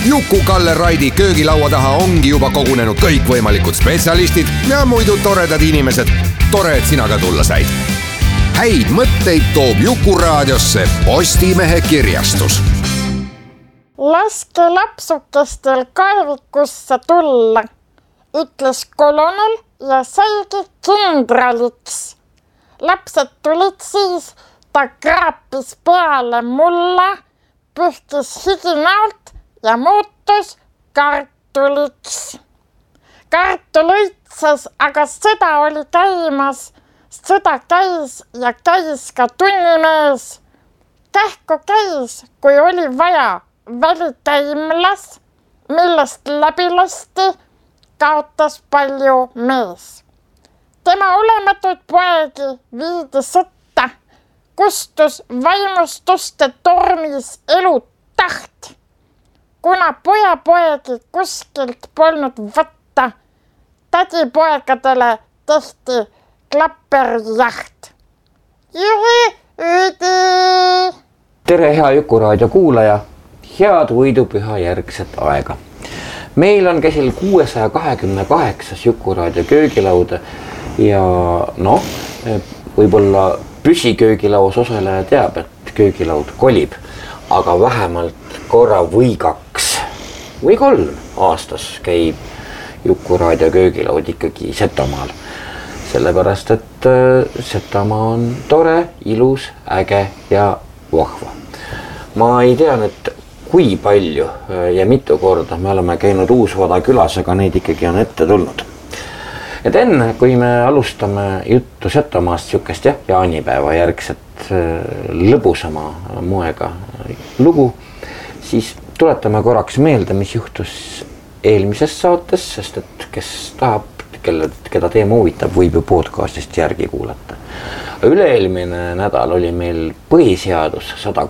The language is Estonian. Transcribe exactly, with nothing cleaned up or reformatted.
Juku-Kalle Raidi köögilaua taha ongi juba kogunenud kõikvõimalikud spetsialistid ja muidu toredad inimesed. Tore, et sina ka tulla said. Häid mõtteid toob Juku raadiosse Postimehe kirjastus. Laske lapsukestel kaevikusse tulla, ütles kolonel ja saigi kindraliks. Lapsed tulid siis, ta kraapis peale mulla, pühkis higinaalt ja muutus kartuliks. Kartul õitses, aga sõda oli käimas. Sõda käis ja käis ka tunnimees. Kähku käis, kui oli vaja, välikäimlas, millest läbi lasti, kaotas palju mees. Tema olematud poegi viidi sõtta, kustus vaimustuste tormis elu taht. Kuna pojapoegi kuskilt polnud võtta, tädipoegadele tehti klapperjaht. Juhi üdi! Tere, hea Jukuraadio kuulaja! Head võidupüha järgset aega. Meil on käsil kuuesaja kahekümne kaheksas Jukuraadio köögilauda ja noh, võib-olla püsiköögilaus osaleja teab, et köögilaud kolib, aga vähemalt korra või kaks või kolm aastas käib Jukuraadio köögilaud ikkagi Setomaal. Sellepärast, et Setomaa on tore, ilus, äge ja vahva. Ma ei tea nüüd, kui palju ja mitu korda me oleme käinud Uus-Vada külas, aga neid ikkagi on ette tulnud. Et enne, kui me alustame juttu Setomaast sihukest jah, jaanipäeva järgset lõbusama moega lugu, siis tuletame korraks meelde, mis juhtus eelmises saates, sest et kes tahab, kelle, keda teema huvitab, võib ju podcastist järgi kuulata. Üle-eelmine nädal oli meil põhiseadus sada